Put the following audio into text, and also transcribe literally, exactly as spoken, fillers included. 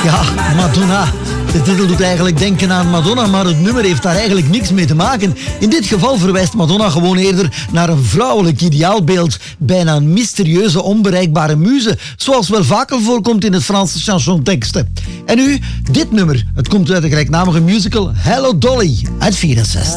Ja, Madonna. De titel doet eigenlijk denken aan Madonna, maar het nummer heeft daar eigenlijk niks mee te maken. In dit geval verwijst Madonna gewoon eerder naar een vrouwelijk ideaalbeeld. Bijna een mysterieuze, onbereikbare muze, zoals wel vaker voorkomt in het Franse chansonteksten. En nu, dit nummer. Het komt uit de gelijknamige musical Hello Dolly uit vierenzestig.